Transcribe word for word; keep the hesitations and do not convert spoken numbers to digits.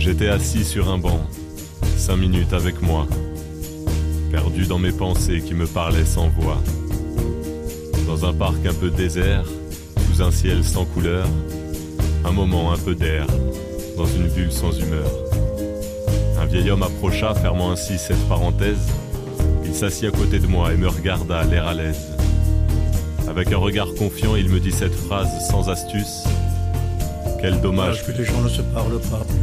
J'étais assis sur un banc, cinq minutes avec moi, perdu dans mes pensées qui me parlaient sans voix. Dans un parc un peu désert, sous un ciel sans couleur, un moment un peu d'air, dans une bulle sans humeur. Un vieil homme approcha, fermant ainsi cette parenthèse. Il s'assit à côté de moi et me regarda, l'air à l'aise. Avec un regard confiant, il me dit cette phrase sans astuce. Quel dommage que les gens ne se parlent pas plus.